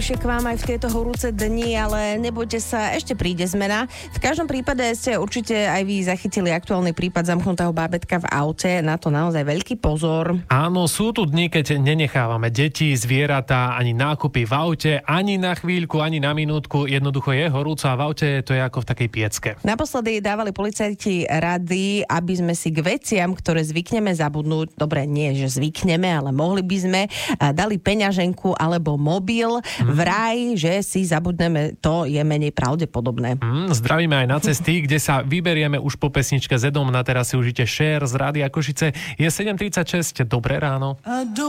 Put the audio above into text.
K vám aj v tieto horúce dni, ale nebojte sa, ešte príde zmena. V každom prípade ste určite aj vy zachytili aktuálny prípad zamknutého bábätka v aute. Na to naozaj veľký pozor. Áno, sú tu dni, keď nenechávame deti, zvieratá, ani nákupy v aute, ani na chvíľku, ani na minútku. Jednoducho je horúco a v aute to je ako v takej piecke. Naposledy dávali policajti rady, aby sme si k veciam, ktoré zvykneme zabudnúť, dobre, nie, že zvykneme, ale mohli by sme, dali peňaženku alebo mobil. Vraj, že si zabudneme, to je menej pravdepodobné. Zdravíme aj na cesty, kde sa vyberieme už po pesničke Zedom. Na teraz si užite Share z Rádia Košice. Je 7:36, dobré ráno.